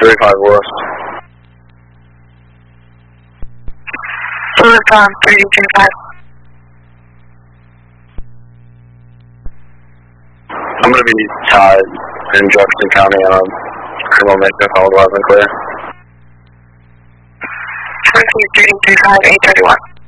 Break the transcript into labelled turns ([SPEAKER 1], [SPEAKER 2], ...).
[SPEAKER 1] 35 West.
[SPEAKER 2] Silicon 335.
[SPEAKER 1] I'm going to be tied in Jefferson County on a criminal mischief. I'll go out and clear.
[SPEAKER 2] 335 831.